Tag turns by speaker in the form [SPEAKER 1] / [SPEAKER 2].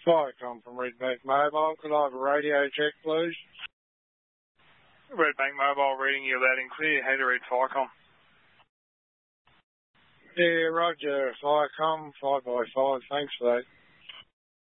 [SPEAKER 1] Viacom from Redbank Mobile. Could I have a radio check, please?
[SPEAKER 2] Redbank Mobile reading you loud and clear. How to read Viacom?
[SPEAKER 1] Yeah, roger. Viacom, 5x5. Thanks for that.